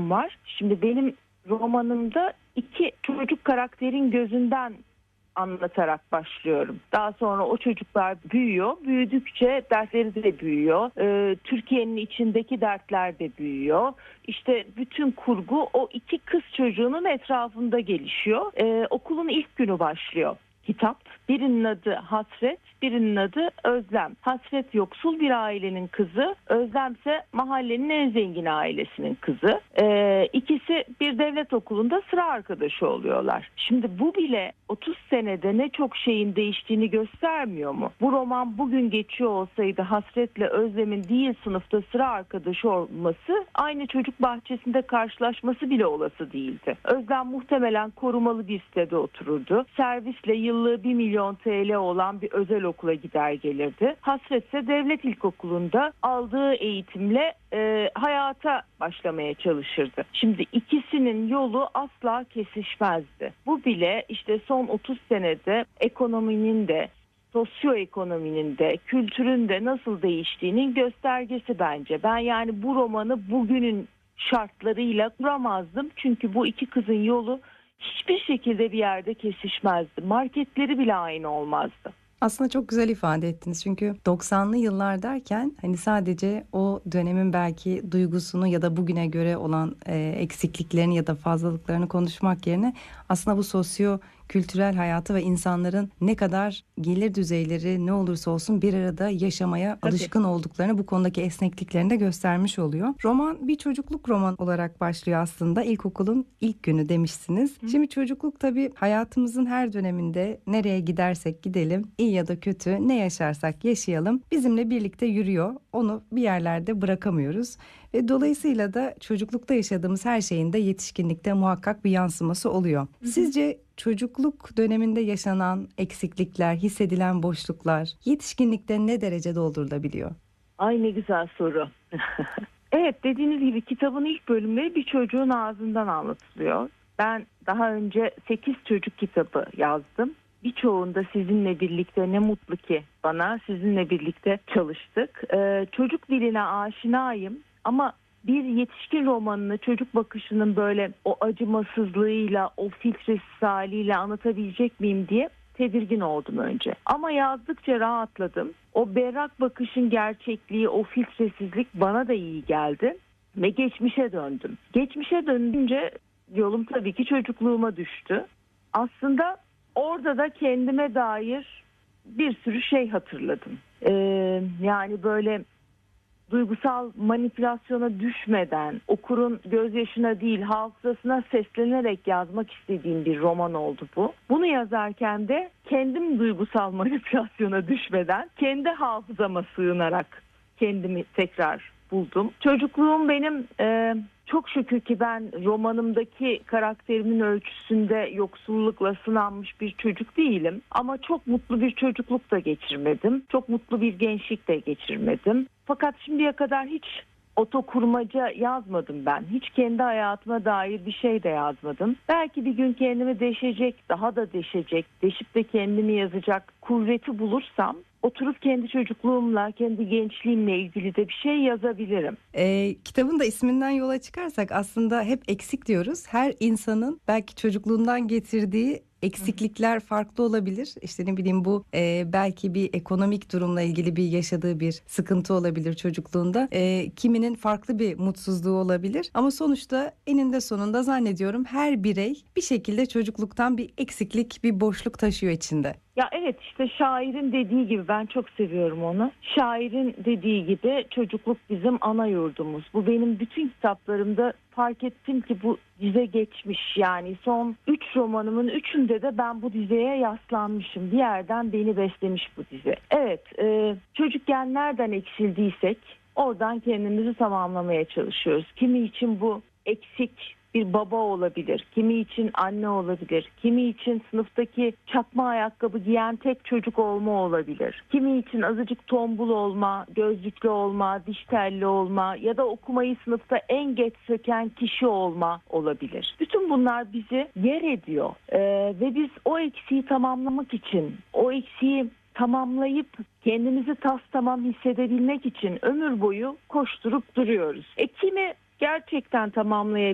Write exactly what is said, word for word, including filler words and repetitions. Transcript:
çocuğum var. Şimdi benim romanımda iki çocuk karakterin gözünden anlatarak başlıyorum. Daha sonra o çocuklar büyüyor. Büyüdükçe dertleri de büyüyor. Ee, Türkiye'nin içindeki dertler de büyüyor. İşte bütün kurgu o iki kız çocuğunun etrafında gelişiyor. Ee, okulun ilk günü başlıyor. Kitap. Birinin adı Hasret, birinin adı Özlem. Hasret yoksul bir ailenin kızı, Özlem ise mahallenin en zengin ailesinin kızı. Ee, ikisi bir devlet okulunda sıra arkadaşı oluyorlar. Şimdi bu bile otuz senede ne çok şeyin değiştiğini göstermiyor mu? Bu roman bugün geçiyor olsaydı Hasret'le Özlem'in değil sınıfta sıra arkadaşı olması, aynı çocuk bahçesinde karşılaşması bile olası değildi. Özlem muhtemelen korumalı bir sitede otururdu. Servisle yıllığı bir milyon T L olan bir özel okula gider gelirdi. Hasret ise devlet ilkokulunda aldığı eğitimle e, hayata başlamaya çalışırdı. Şimdi ikisinin yolu asla kesişmezdi. Bu bile işte son otuz senede ekonominin de, sosyoekonominin de, kültürün de nasıl değiştiğinin göstergesi bence. Ben yani bu romanı bugünün şartlarıyla kuramazdım. Çünkü bu iki kızın yolu hiçbir şekilde bir yerde kesişmezdi. Marketleri bile aynı olmazdı. Aslında çok güzel ifade ettiniz. Çünkü doksanlı yıllar derken hani sadece o dönemin belki duygusunu ya da bugüne göre olan e, eksikliklerini ya da fazlalıklarını konuşmak yerine aslında bu sosyo kültürel hayatı ve insanların ne kadar gelir düzeyleri ne olursa olsun bir arada yaşamaya Tabii. alışkın olduklarını, bu konudaki esnekliklerini de göstermiş oluyor. Roman bir çocukluk roman olarak başlıyor aslında. İlkokulun ilk günü demişsiniz. Hı. Şimdi çocukluk tabii hayatımızın her döneminde nereye gidersek gidelim, iyi ya da kötü ne yaşarsak yaşayalım bizimle birlikte yürüyor. Onu bir yerlerde bırakamıyoruz. Ve dolayısıyla da çocuklukta yaşadığımız her şeyin de yetişkinlikte muhakkak bir yansıması oluyor. Hı hı. Sizce çocukluk döneminde yaşanan eksiklikler, hissedilen boşluklar yetişkinlikte ne derece doldurulabiliyor? Ay ne güzel soru. Evet, dediğiniz gibi kitabın ilk bölümleri bir çocuğun ağzından anlatılıyor. Ben daha önce sekiz çocuk kitabı yazdım. Birçoğunda sizinle birlikte ne mutlu ki bana sizinle birlikte çalıştık. Ee, çocuk diline aşinayım ama bir yetişkin romanını çocuk bakışının böyle o acımasızlığıyla, o filtresiz haliyle anlatabilecek miyim diye tedirgin oldum önce. Ama yazdıkça rahatladım. O berrak bakışın gerçekliği, o filtresizlik bana da iyi geldi. Ve geçmişe döndüm. Geçmişe dönünce yolum tabii ki çocukluğuma düştü. Aslında orada da kendime dair bir sürü şey hatırladım. Ee, yani böyle duygusal manipülasyona düşmeden, okurun gözyaşına değil hafızasına seslenerek yazmak istediğim bir roman oldu bu. Bunu yazarken de kendim duygusal manipülasyona düşmeden, kendi hafızama sığınarak kendimi tekrar buldum. Çocukluğum benim e, çok şükür ki ben romanımdaki karakterimin ölçüsünde yoksullukla sınanmış bir çocuk değilim. Ama çok mutlu bir çocukluk da geçirmedim. Çok mutlu bir gençlik de geçirmedim. Fakat şimdiye kadar hiç otokurmaca yazmadım ben. Hiç kendi hayatıma dair bir şey de yazmadım. Belki bir gün kendimi deşecek, daha da deşecek, deşip de kendimi yazacak kuvveti bulursam oturup kendi çocukluğumla, kendi gençliğimle ilgili de bir şey yazabilirim. E, kitabın da isminden yola çıkarsak aslında hep eksik diyoruz. Her insanın belki çocukluğundan getirdiği eksiklikler farklı olabilir. İşte ne bileyim bu e, belki bir ekonomik durumla ilgili bir yaşadığı bir sıkıntı olabilir çocukluğunda. E, kiminin farklı bir mutsuzluğu olabilir. Ama sonuçta eninde sonunda zannediyorum her birey bir şekilde çocukluktan bir eksiklik, bir boşluk taşıyor içinde. Ya evet, işte şairin dediği gibi, ben çok seviyorum onu. Şairin dediği gibi çocukluk bizim ana yurdumuz. Bu benim bütün kitaplarımda fark ettim ki bu dize geçmiş. Yani son üç romanımın üçünde de ben bu dizeye yaslanmışım. Bir yerden beni beslemiş bu dizi. Evet, e, çocukken nereden eksildiysek oradan kendimizi tamamlamaya çalışıyoruz. Kimi için bu eksik bir baba olabilir, kimi için anne olabilir, kimi için sınıftaki çakma ayakkabı giyen tek çocuk olma olabilir, kimi için azıcık tombul olma, gözlüklü olma, diş telli olma ya da okumayı sınıfta en geç söken kişi olma olabilir. Bütün bunlar bizi yer ediyor ee, ve biz o eksiği tamamlamak için, o eksiği tamamlayıp kendimizi tas tamam hissedebilmek için ömür boyu koşturup duruyoruz. E kimi gerçekten tamamlayabilir.